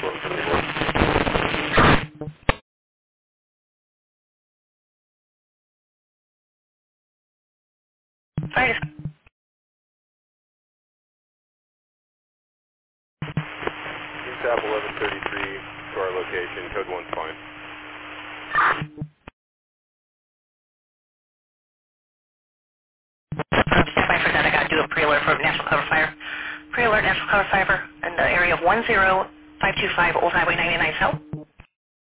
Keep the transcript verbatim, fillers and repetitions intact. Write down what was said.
Fire Tap eleven thirty-three to our location, code one's fine. stand by for that. I got to do a pre-alert for National Cover Fire. Pre-alert National Cover Fire in the area of one zero five two five Old Highway ninety-nine South.